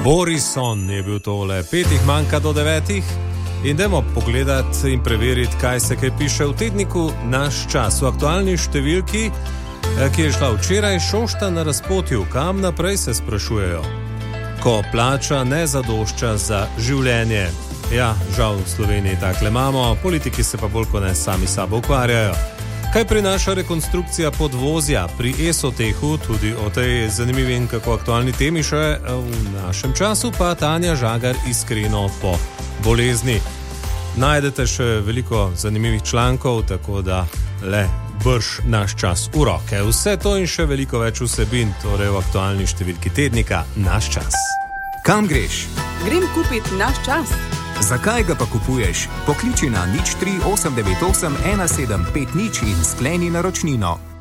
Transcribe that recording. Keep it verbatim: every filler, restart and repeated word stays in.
Borison je bil tole, petih manjka do devetih in dajmo pogledati in preveriti, kaj se kaj piše v tedniku Naš čas. V aktualni številki, ki je šla včeraj, Šošta na razpotju, kam naprej se sprašujejo. Ko plača ne zadošča za življenje. Ja, žal v Sloveniji takle imamo, politiki se pa bolj kot ne sami sabo ukvarjajo. Kaj prinaša rekonstrukcija podvozja pri Esotehu, tudi o tej zanimivi in kako aktualni temi še v našem času, pa Tanja Žagar iskreno po bolezni. Najdete še veliko zanimivih člankov, tako da le brž Naš čas v roke. Vse to in še veliko več vsebin, torej v aktualni številki tednika Naš čas. Kam greš? Grem kupit Naš čas. Zakaj ga pa kupuješ? Pokliči na nič tri osem devet osem ena sedem pet nič in skleni naročnino.